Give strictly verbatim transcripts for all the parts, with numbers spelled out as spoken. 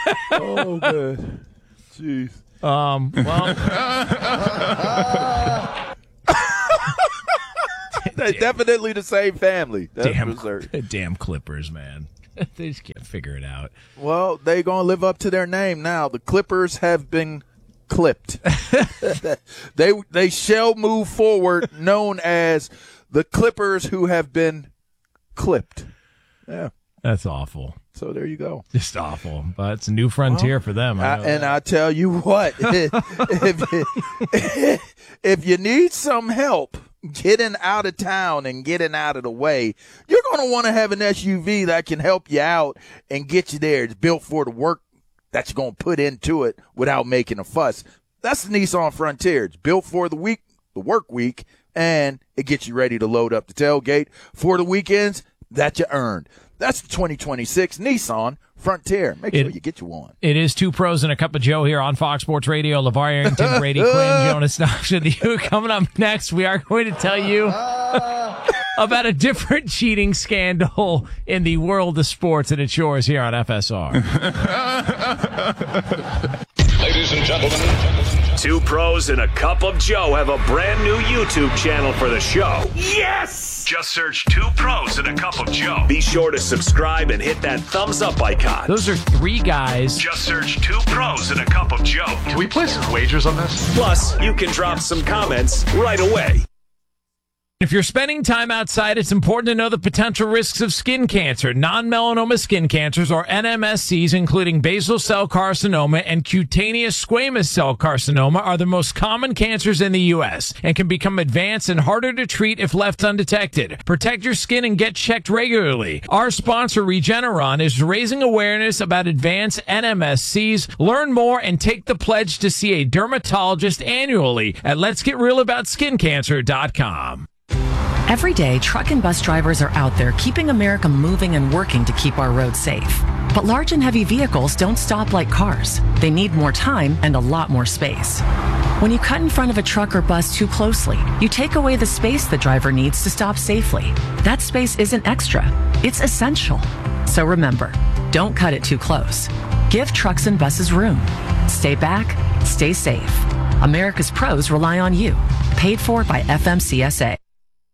Oh, good. Jeez. Um, well. They're definitely the same family. That's damn, for certain. damn Clippers, man. They just can't figure it out. Well, they're going to live up to their name now. The Clippers have been clipped. they they shall move forward, known as the Clippers who have been clipped. Yeah. That's awful. So there you go. Just awful. But it's a new frontier well, for them. I I, and I tell you what, if, if you need some help getting out of town and getting out of the way, you're going to want to have an S U V that can help you out and get you there. It's built for the work that you're going to put into it without making a fuss. That's the Nissan Frontier. It's built for the week, the work week, and it gets you ready to load up the tailgate for the weekends that you earned. That's the twenty twenty-six Nissan Frontier. Make sure it, you get you one. It is Two Pros and a Cup of Joe here on Fox Sports Radio. LeVar Arrington, Brady Quinn, Jonas Knox with you. Coming up next, we are going to tell you about a different cheating scandal in the world of sports, and it's yours here on F S R. Ladies and gentlemen, Two Pros and a Cup of Joe have a brand new YouTube channel for the show. Yes! Just search Two Pros and a Cup of Joe. Be sure to subscribe and hit that thumbs up icon. Those are three guys. Just search Two Pros and a Cup of Joe. Can we place some wagers on this? Plus, you can drop some comments right away. If you're spending time outside, it's important to know the potential risks of skin cancer. Non-melanoma skin cancers, or N M S Cs, including basal cell carcinoma and cutaneous squamous cell carcinoma, are the most common cancers in the U S and can become advanced and harder to treat if left undetected. Protect your skin and get checked regularly. Our sponsor, Regeneron, is raising awareness about advanced N M S Cs. Learn more and take the pledge to see a dermatologist annually at lets get real about skin cancer dot com. Every day, truck and bus drivers are out there keeping America moving and working to keep our roads safe. But large and heavy vehicles don't stop like cars. They need more time and a lot more space. When you cut in front of a truck or bus too closely, you take away the space the driver needs to stop safely. That space isn't extra, it's essential. So remember, don't cut it too close. Give trucks and buses room. Stay back, stay safe. America's pros rely on you. Paid for by F M C S A.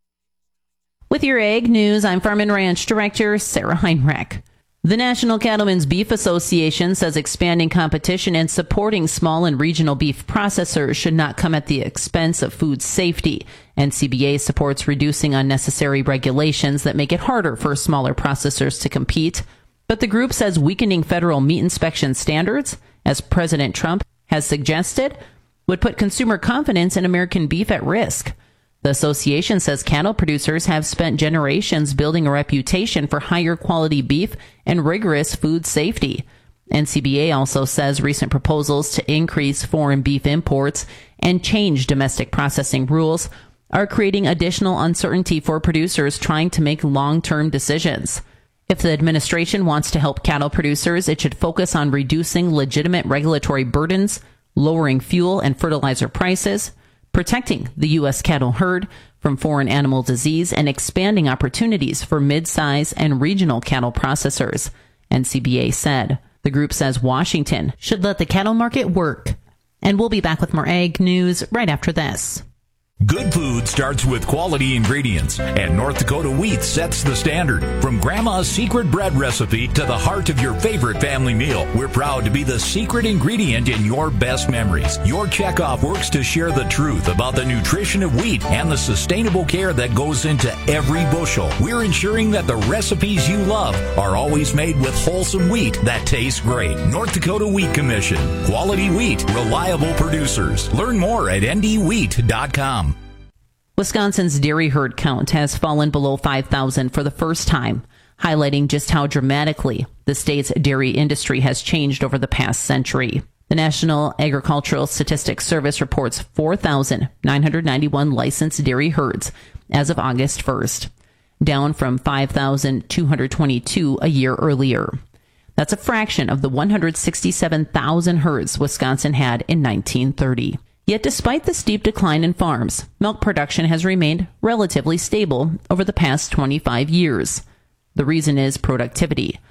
With your Ag News, I'm Farm and Ranch Director Sarah Heinrich. The National Cattlemen's Beef Association says expanding competition and supporting small and regional beef processors should not come at the expense of food safety. N C B A supports reducing unnecessary regulations that make it harder for smaller processors to compete. But the group says weakening federal meat inspection standards, as President Trump has suggested, would put consumer confidence in American beef at risk. The association says cattle producers have spent generations building a reputation for higher quality beef and rigorous food safety. N C B A also says recent proposals to increase foreign beef imports and change domestic processing rules are creating additional uncertainty for producers trying to make long-term decisions. If the administration wants to help cattle producers, it should focus on reducing legitimate regulatory burdens, lowering fuel and fertilizer prices, protecting the U S cattle herd from foreign animal disease, and expanding opportunities for mid-size and regional cattle processors, N C B A said. The group says Washington should let the cattle market work. And we'll be back with more Ag News right after this. Good food starts with quality ingredients, and North Dakota Wheat sets the standard. From Grandma's secret bread recipe to the heart of your favorite family meal, we're proud to be the secret ingredient in your best memories. Your checkoff works to share the truth about the nutrition of wheat and the sustainable care that goes into every bushel. We're ensuring that the recipes you love are always made with wholesome wheat that tastes great. North Dakota Wheat Commission. Quality wheat, reliable producers. Learn more at N D wheat dot com. Wisconsin's dairy herd count has fallen below five thousand for the first time, highlighting just how dramatically the state's dairy industry has changed over the past century. The National Agricultural Statistics Service reports four thousand nine hundred ninety-one licensed dairy herds as of August first, down from five thousand two hundred twenty-two a year earlier. That's a fraction of the one hundred sixty-seven thousand herds Wisconsin had in nineteen thirty. Yet despite the steep decline in farms, milk production has remained relatively stable over the past twenty-five years. The reason is productivity.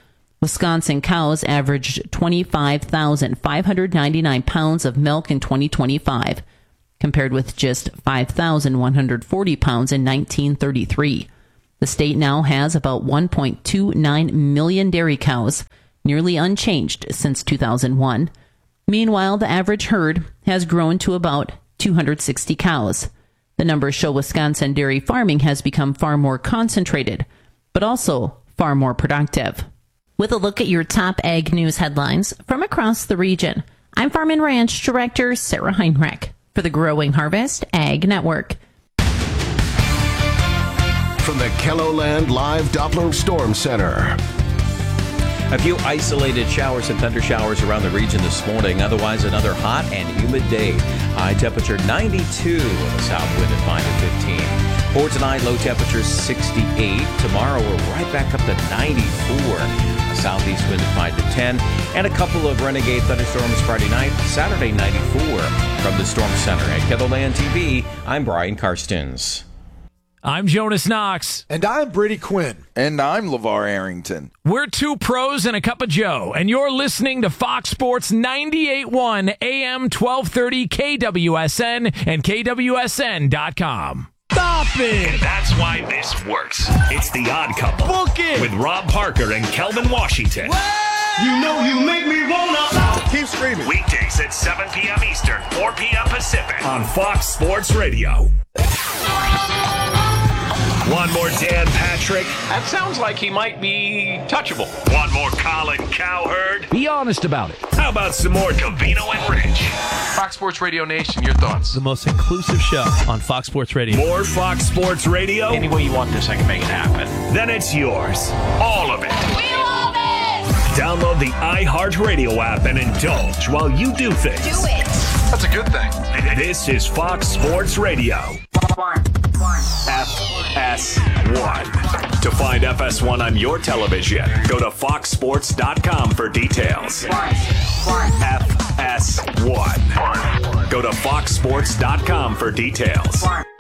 Wisconsin cows averaged twenty-five thousand five hundred ninety-nine pounds of milk in twenty twenty-five, compared with just five thousand one hundred forty pounds in nineteen thirty-three. The state now has about one point two nine million dairy cows, nearly unchanged since two thousand one. Meanwhile, the average herd has grown to about two hundred sixty cows. The numbers show Wisconsin dairy farming has become far more concentrated, but also far more productive. With a look at your top ag news headlines from across the region, I'm Farm and Ranch Director Sarah Heinrich for the Growing Harvest Ag Network. From the KELOLAND Live Doppler Storm Center. A few isolated showers and thunder showers around the region this morning. Otherwise, another hot and humid day. High temperature ninety-two with a south wind at five to fifteen. For tonight, low temperature sixty-eight. Tomorrow, we're right back up to ninety-four. A southeast wind at five to ten. And a couple of renegade thunderstorms Friday night. Saturday, ninety-four. From the Storm Center at KELOLAND T V, I'm Brian Karstens. I'm Jonas Knox. And I'm Brady Quinn. And I'm LeVar Arrington. We're two pros and a cup of Joe, and you're listening to Fox Sports ninety-eight point one A M twelve thirty K W S N and K W S N dot com. Stop it! And that's why this works. It's The Odd Couple. Book it! With Rob Parker and Kelvin Washington. You know you make me wanna keep screaming. Weekdays at seven p.m. Eastern, four p.m. Pacific on Fox Sports Radio. One more Dan Patrick. That sounds like he might be touchable. One more Colin Cowherd. Be honest about it. How about some more Covino and Rich? Fox Sports Radio Nation, your thoughts? The most inclusive show on Fox Sports Radio. More Fox Sports Radio? Any way you want this, I can make it happen. Then it's yours. All of it. We love it! Download the iHeartRadio app and indulge while you do things. Do it! That's a good thing. This is Fox Sports Radio. F S one. To find F S one on your television, go to fox sports dot com for details. F S one. Go to fox sports dot com for details.